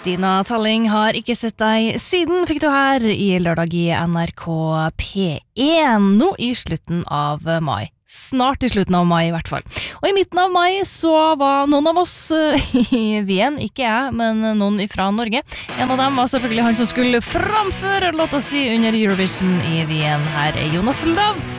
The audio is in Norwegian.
Stina Talling har ikke sett deg siden, fikk du her i lørdag i NRK P1, nå i slutten av mai. Snart i slutten av mai i hvert fall. Og i midten av mai så var noen av oss i Wien, ikke jeg, men noen fra Norge. En av dem var selvfølgelig han som skulle framføre låta si under Eurovision i Wien. Her er Jonas Love